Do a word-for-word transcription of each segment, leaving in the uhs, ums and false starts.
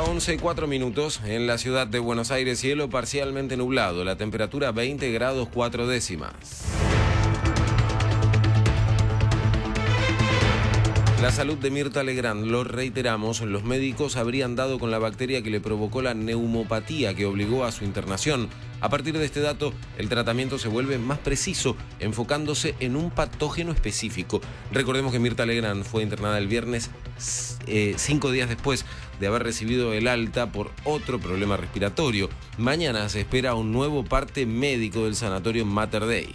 once, cuatro minutos. En la ciudad de Buenos Aires, cielo parcialmente nublado. La temperatura veinte grados cuatro décimas. La salud de Mirta Legrand, lo reiteramos, los médicos habrían dado con la bacteria que le provocó la neumopatía que obligó a su internación. A partir de este dato, el tratamiento se vuelve más preciso, enfocándose en un patógeno específico. Recordemos que Mirta Legrand fue internada el viernes, eh, cinco días después de haber recibido el alta por otro problema respiratorio. Mañana se espera un nuevo parte médico del sanatorio Mater Dei.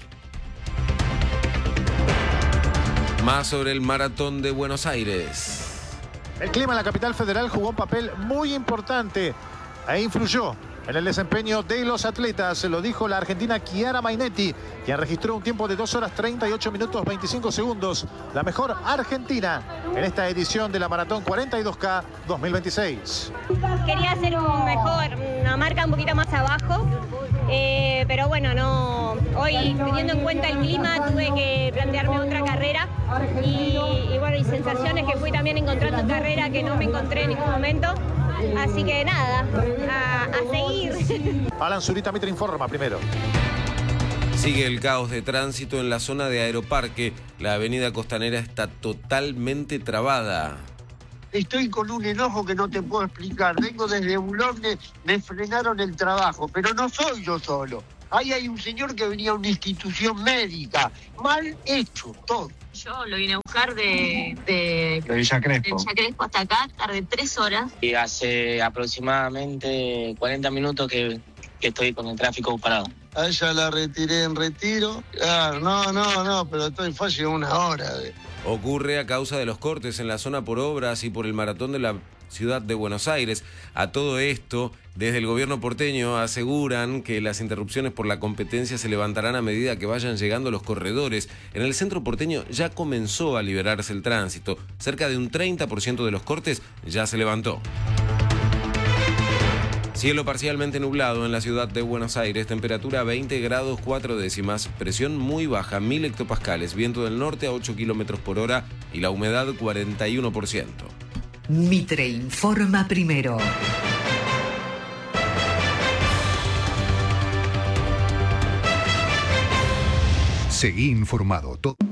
Más sobre el maratón de Buenos Aires. El clima en la capital federal jugó un papel muy importante e influyó en el desempeño de los atletas. Se lo dijo la argentina Chiara Mainetti, quien registró un tiempo de dos horas treinta y ocho minutos veinticinco segundos. La mejor argentina en esta edición de la Maratón cuarenta y dos K dos mil veintiséis. Quería hacer un mejor, una marca un poquito más abajo. Eh, pero bueno, no, hoy teniendo en cuenta el clima tuve que plantearme otra carrera y, y bueno, y sensaciones que fui también encontrando carrera que no me encontré en ningún momento. Así que nada, a, a seguir. Alan Zurita Mitre informa primero. Sigue el caos de tránsito en la zona de Aeroparque. La avenida Costanera está totalmente trabada. Estoy con un enojo que no te puedo explicar. Vengo desde Boulogne, me frenaron el trabajo, pero no soy yo solo. Ahí hay un señor que venía a una institución médica. Mal hecho, todo. Yo lo vine a buscar de, de, de Villa Crespo. de Villa Crespo hasta acá, tardé tres horas. Y hace aproximadamente cuarenta minutos que, que estoy con el tráfico parado. A ella la retiré en retiro. Ah, no, no, no, pero estoy fácil una hora. De... Ocurre a causa de los cortes en la zona por obras y por el maratón de la ciudad de Buenos Aires. A todo esto, desde el gobierno porteño aseguran que las interrupciones por la competencia se levantarán a medida que vayan llegando los corredores. En el centro porteño ya comenzó a liberarse el tránsito. Cerca de un treinta por ciento de los cortes ya se levantó. Cielo parcialmente nublado en la ciudad de Buenos Aires, temperatura veinte grados cuatro décimas, presión muy baja, mil hectopascales, viento del norte a ocho kilómetros por hora y la humedad cuarenta y uno por ciento. Mitre informa primero. Seguí informado.